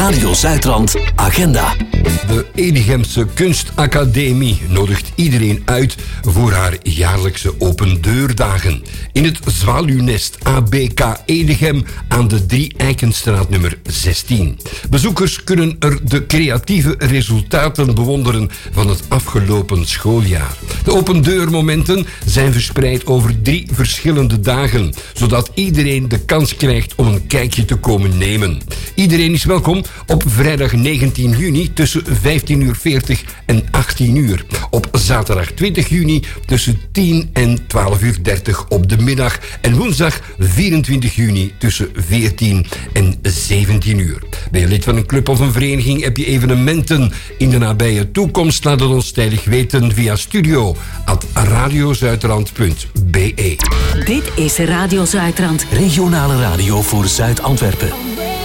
Radio Zuidrand Agenda. De Edigemse Kunstacademie nodigt iedereen uit voor haar jaarlijkse opendeurdagen. In het Zwaluwnest ABK Edegem aan de 3 Eikenstraat nummer 16. Bezoekers kunnen er de creatieve resultaten bewonderen van het afgelopen schooljaar. De opendeurmomenten zijn verspreid over 3 verschillende dagen, zodat iedereen de kans krijgt om een kijkje te komen nemen. Iedereen is welkom op vrijdag 19 juni tussen 15:40 en 18 uur. Op zaterdag 20 juni tussen 10 en 12:30 op de middag. En woensdag 24 juni tussen 14 en 17 uur. Ben je lid van een club of een vereniging? Heb je evenementen in de nabije toekomst? Laat het ons tijdig weten via studio@radiozuidrand.be. Dit is Radio Zuidrand. Regionale radio voor Zuid-Antwerpen.